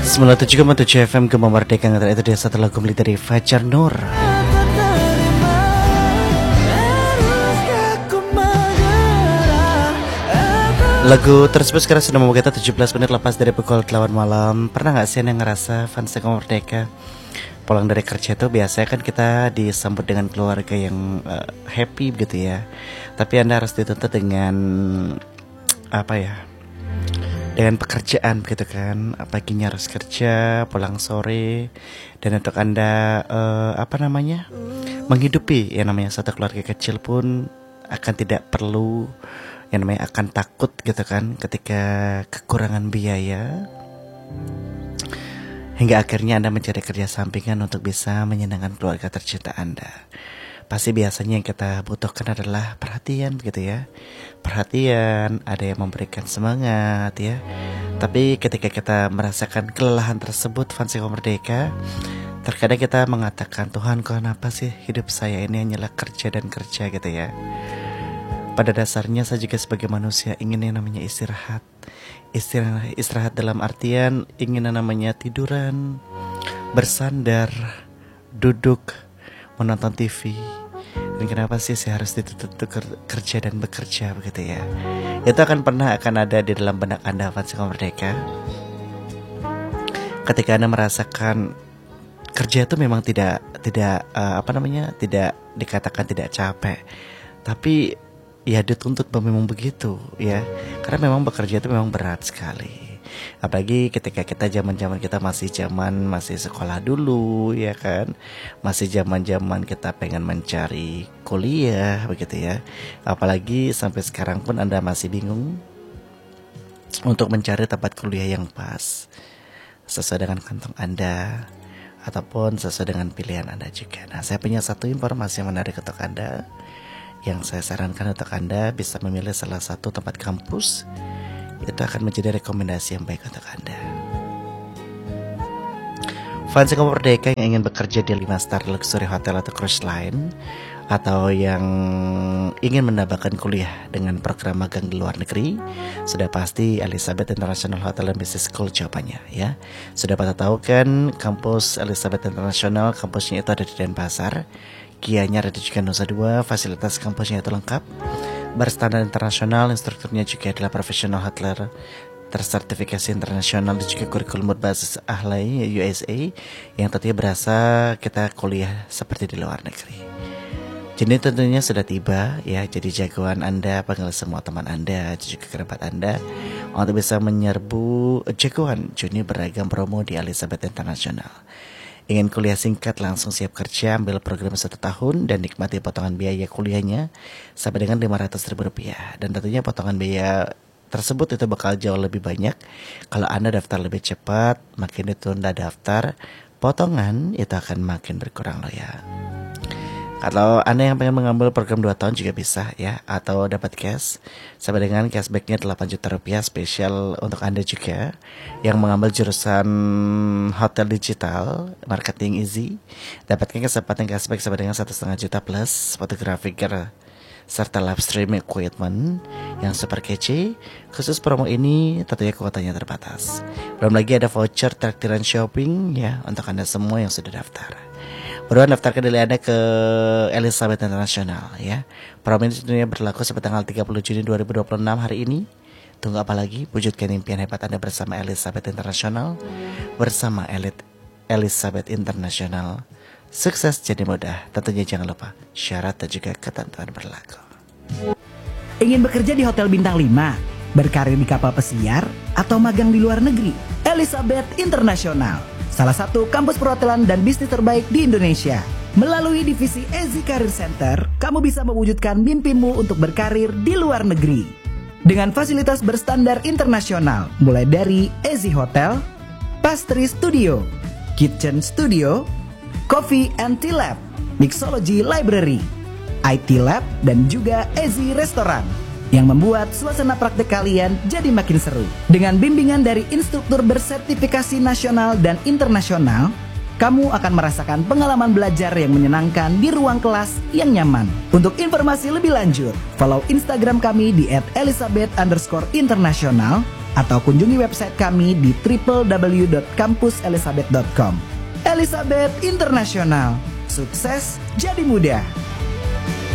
97,7 FM Gema Merdeka. Itu dia satu lagu milik dari Fajar Nur. Lagu tersebut sekarang sudah membuat kita 17 menit lepas dari pukul 8 malam. Pernah gak sih Anda ngerasa fans Gema Merdeka pulang dari kerja itu biasanya kan kita disambut dengan keluarga yang happy gitu ya. Tapi Anda harus dituntut dengan dengan pekerjaan gitu kan. Paginya harus kerja, pulang sore. Dan untuk Anda menghidupi yang namanya satu keluarga kecil pun akan tidak perlu yang namanya akan takut gitu kan ketika kekurangan biaya, hingga akhirnya Anda mencari kerja sampingan untuk bisa menyenangkan keluarga tercinta Anda. Pasti biasanya yang kita butuhkan adalah perhatian begitu ya. Perhatian, ada yang memberikan semangat ya. Tapi ketika kita merasakan kelelahan tersebut, fans Gema Merdeka, terkadang kita mengatakan, Tuhan kenapa sih hidup saya ini hanyalah kerja dan kerja gitu ya. Pada dasarnya saya juga sebagai manusia ingin yang namanya istirahat. Istirahat dalam artian ingin yang namanya tiduran, bersandar, duduk, menonton TV. Dan kenapa sih saya harus dituntut kerja dan bekerja begitu ya. Itu akan ada di dalam benak Anda fans Gema Merdeka. Ketika Anda merasakan kerja itu memang tidak dikatakan tidak capek, tapi ya dituntut memang begitu ya. Karena memang bekerja itu memang berat sekali. Apalagi ketika kita zaman kita masih sekolah dulu ya kan. Masih zaman kita pengen mencari kuliah begitu ya. Apalagi sampai sekarang pun Anda masih bingung untuk mencari tempat kuliah yang pas sesuai dengan kantong Anda ataupun sesuai dengan pilihan Anda juga. Nah, saya punya satu informasi yang menarik untuk Anda. Yang saya sarankan untuk Anda bisa memilih salah satu tempat kampus. Itu akan menjadi rekomendasi yang baik untuk Anda. Fans Gema Merdeka yang ingin bekerja di 5 star luxury hotel atau cruise line, atau yang ingin menambahkan kuliah dengan program magang di luar negeri, sudah pasti Elizabeth International Hotel and Business School jawabannya ya. Sudah pada tahu kan kampus Elizabeth International, kampusnya itu ada di Denpasar. Kianya ada juga Nusa Dua, fasilitas kampusnya itu lengkap, berstandar internasional, instrukturnya juga adalah profesional hotelier tersertifikasi internasional, dan juga kurikulum berbasis ahli USA yang tentunya berasa kita kuliah seperti di luar negeri. Jadi tentunya sudah tiba ya, jadi jagoan Anda, panggil semua teman Anda, juga kerabat Anda untuk bisa menyerbu jagoan Juni beragam promo di Elizabeth International. Ingin kuliah singkat, langsung siap kerja, ambil program 1 tahun dan nikmati potongan biaya kuliahnya sampai dengan Rp500.000. Dan tentunya potongan biaya tersebut itu bakal jauh lebih banyak kalau Anda daftar lebih cepat. Makin ditunda daftar, potongan itu akan makin berkurang loh ya. Kalau Anda yang pengen mengambil program 2 tahun juga bisa ya, atau dapat cash sampai dengan cashbacknya Rp8 juta spesial untuk Anda juga yang mengambil jurusan hotel digital marketing easy. Dapatkan kesempatan cashback sampai dengan 1,5 juta plus fotografer serta live stream equipment yang super kece. Khusus promo ini tentunya kuotanya terbatas. Belum lagi ada voucher traktiran shopping ya untuk Anda semua yang sudah daftar. Buruan daftarkan diri Anda ke Elizabeth International ya. Promo ini tentunya berlaku sampai tanggal 30 Juni 2026 hari ini. Tunggu apa lagi? Wujudkan impian hebat Anda bersama Elizabeth International. Bersama Elizabeth International, sukses jadi mudah. Tentunya jangan lupa syarat dan juga ketentuan berlaku. Ingin bekerja di Hotel Bintang 5, berkarir di kapal pesiar, atau magang di luar negeri? Elizabeth International, salah satu kampus perhotelan dan bisnis terbaik di Indonesia. Melalui divisi Easy Career Center, kamu bisa mewujudkan mimpimu untuk berkarir di luar negeri. Dengan fasilitas berstandar internasional, mulai dari Easy Hotel, Pastry Studio, Kitchen Studio, Coffee and Tea Lab, Mixology Library, IT Lab, dan juga Easy Restoran, yang membuat suasana praktek kalian jadi makin seru. Dengan bimbingan dari instruktur bersertifikasi nasional dan internasional, kamu akan merasakan pengalaman belajar yang menyenangkan di ruang kelas yang nyaman. Untuk informasi lebih lanjut, follow Instagram kami di @elizabeth_international atau kunjungi website kami di www.kampuselizabeth.com. Elizabeth Internasional, sukses jadi mudah.